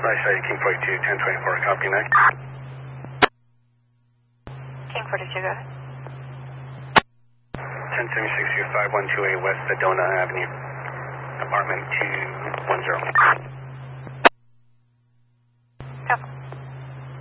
Flashlight, King 42, 1024, copy next. King 42, go ahead. 1076, 5128 West Sedona Avenue, apartment 2.